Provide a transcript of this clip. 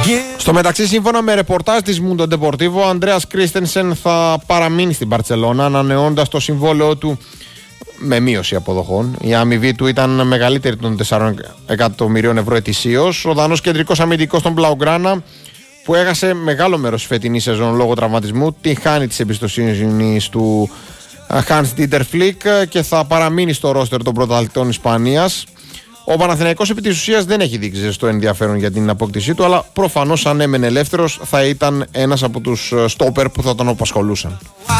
Στο μεταξύ, σύμφωνα με ρεπορτάζ της Mundo Deportivo, ο Ανδρέας Κρίστενσεν θα παραμείνει στην Μπαρτσελώνα, ανανεώνοντας το συμβόλαιό του με μείωση αποδοχών. Η αμοιβή του ήταν μεγαλύτερη των 4 εκατομμυρίων ευρώ ετησίως. Ο Δανός κεντρικός αμυντικός των Blaugrana, που έχασε μεγάλο μέρος της φετινής σεζόν λόγω τραυματισμού, τη χάνει της εμπιστοσύνης του Hans-Dieter Flick και θα παραμείνει στο ρόστερ των πρωταθλητών Ισπανίας. Ο Παναθηναϊκός επί της ουσίας δεν έχει δείξει στο ενδιαφέρον για την απόκτησή του, αλλά προφανώς αν έμενε ελεύθερος θα ήταν ένας από τους στόπερ που θα τον απασχολούσαν.